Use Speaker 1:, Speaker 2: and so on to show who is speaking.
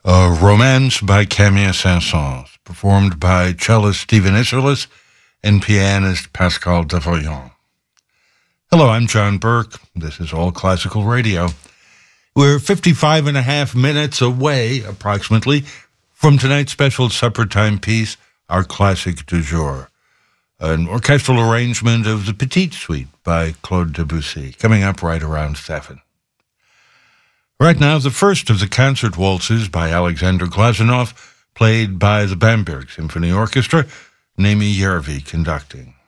Speaker 1: Romance by Camille Saint-Saëns, performed by cellist Stephen Isserlis and pianist Pascal Devoyant. Hello, I'm John Burke. This is All Classical Radio. We're 55 and a half minutes away, approximately, from tonight's special supper time piece, our classic du jour, an orchestral arrangement of the Petite Suite by Claude Debussy, coming up right around 7. Right now, the first of the concert waltzes by Alexander Glazunov, played by the Bamberg Symphony Orchestra, Nemi Järvi conducting.